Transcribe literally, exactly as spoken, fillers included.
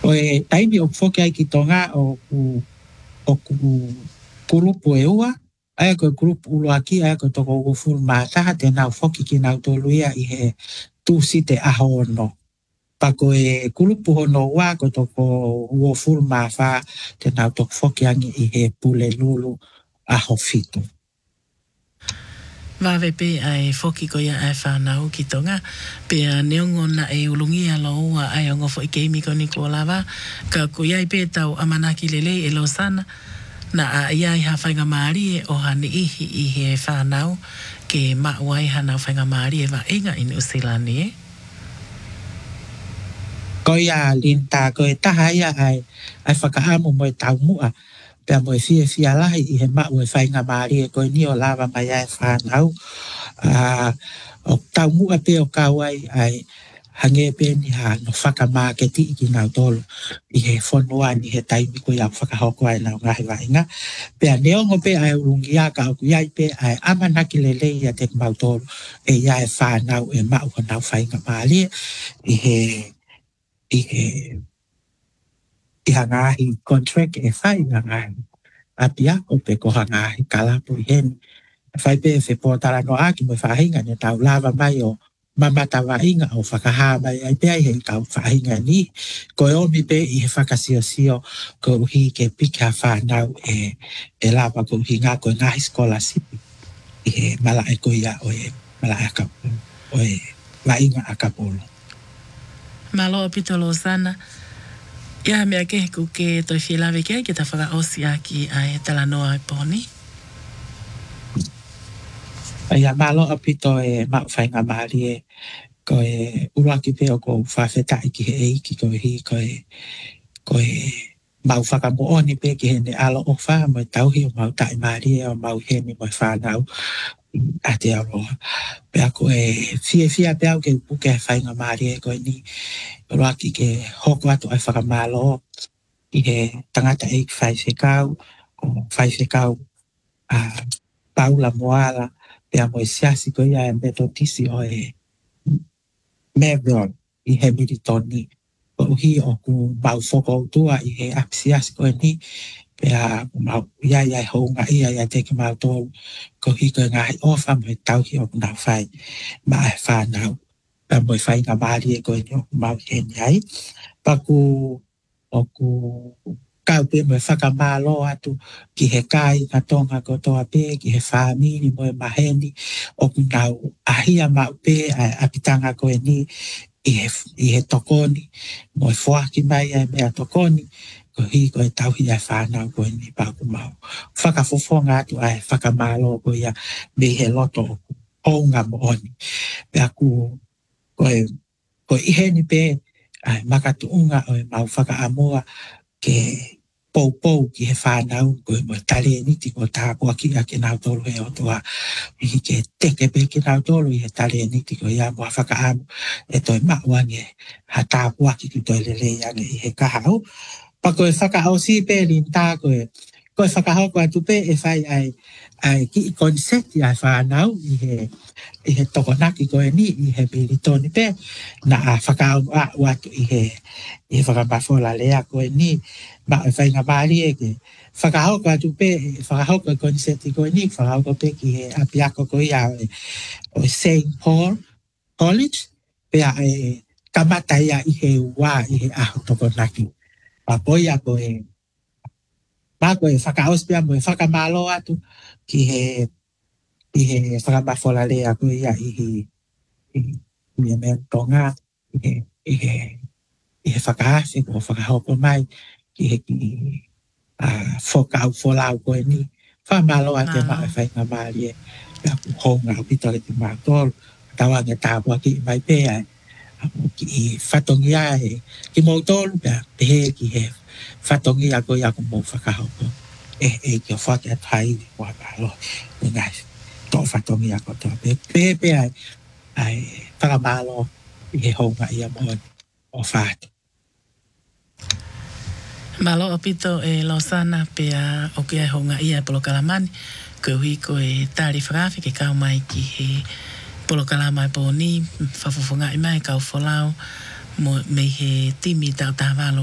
O e taimi o foke ai ki tonga o ku o ku kurupu e ua, ai ko kurupu ulo aki, ai ko toko o furu mātaha te nau foki ki nau tolu ia i he tūsi te aho no. Pako e kurupu hono ua ko toko uo furu māwha te nau toko foki angi i he pule lulu aho fitu. Wawe pe ai foki ko ia ai whanau ki tonga. Pe a neongo na e ulungi alo ua ai ongo fo i keimi ko ni ko lawa. Ka ko iai pe tau amanaki lele e lo sana. Na a iai ha whainga maari e o hani ihi i he whanau. Ke mauai hanau whainga maari e wa inga in usilani e. Ko ia linta ko e taha ia ai ai whakaamu mo e tau mua. Pea mo e fia fia lahi i he mau e whainga maari e koe ni o lawa mai ai whanau. Uh, o tau mua pe o kawai ai hange pe ni ha no whakamāketi i ki nau tolu i he whanua ni he taimi ko iau whakahoko ai nau ngahi wainga. Pea neongo pe ai urungi a ka oku iai pe ai amanaki lele i a te mau tolu e iai whanau e mau hanau whainga maari i he i he i hangahi contract e whai hangahi. Apia o pe ko hangahi kalapu i heni. Whai pe e pōtara no aki mo whahinga ne tau lava mai o mamata wainga o whakaha mai ai pe ai hei tau whahinga ni. Ko e omi pe i he whakasio sio ko uhi ke pika whanau e, e lava ko uhi ngā ko ngahi scholarship i he mala e ko ia o e mala e akapolo o e wainga akapolo. Malo pitolo sana. Ia mea ke ku ke toi whilawe ke ke ta whaka osi aki ai tala noa e poni. Ia malo apito e mau whainga maari e ko e uraki pe o ko whawheta i ki he eiki ko hi ko e ko e mau whakamooni pe ki he ne alo o wha mo e tauhi o mau tai maari e o mau heni mo e whanau a te aroa. Pea ko e fia fia pe au ke upuke e whainga maari e ko e ni uraki ke hoko atu ai whakamalo i he tangata eik whaiwhekau o whaiwhekau a Paula Moala pea mo e siasi ko ia e metotisi o e Melbourne i he militoni. Ko uhi o ku mau whoko utua i he apsiasi ko e ni pea mau ia ia e hounga ia ia teke mau tōru ko hi ko ngahi ofa mo e tauhi o kuna whai ma e whanau. Pea mo e whainga maari e ko e ni o mau heni ai. Paku o ku kaupe mo e whakamalo atu ki he kai na tonga ko toa pe ki he whamini mo e maheni o ku nau ahia mau pe a apitanga ko e ni i he, i he tokoni mo e whoaki mai e mea tokoni ko hi ko e tauhi ai whanau ko e ni paku mau. Whakafofonga atu ai whakamalo ko ia me he loto o ku honga mo oni. Pea ku ko e ko iheni pe ai makatuunga o e mau whakaamoa ke pou pou ki he whanau ko e mo tale e niti ko tāpua ki a ke nau tolu he o toa i ke teke pe ki nau tolu i he tale e niti ko ia mua whakaamu e toi mauange ha tāpua ki ki toi lele iange i he kahau. Pa ko e whakao si pe rinta ko e ko e whakahau ko atu pe e whai ai ai ki i konseti ai whanau i he i he tokonaki ko e ni i he militoni pe na a whakao a watu i he i he whakamafola lea ko e ni ma e whainga maari e ke whakahau ko atu pe whakahau ko e konseti ko e ni whakahau ko pe ki he apiako ko ia o e, o e Saint Paul College pe a e kamata ia i he wā i he aho tokonaki pa po ia ko e pa ko e whakao spea mo e whakamalo atu ki he i he whakamafola lea ko ia i he i he mea tonga i he i he i he whakaase ko whakahau ko mai ki he ki a whakau wholau ko e ni whamalo a te maa e whainga maari e pea ku honga o pito le te maa tolu tawange tāpua ki mai pe ai ki i whatongi a e ki mou tolu pea te he ki he whatongi a ko ia ko mou whakahau ko e e ki o whake a tai ni kua malo ni ngai to whatongi a ko to pe pe pe ai ai whakamalo i he honga ia mo o whātu. Malo opito e Lausana pe a o ke ai honga ia polo kalamani ko hui ko e tari whakafi ke kau mai ki he polo kalamai po ni whafofonga i mai kau wholau mo me he timi tau tāwalo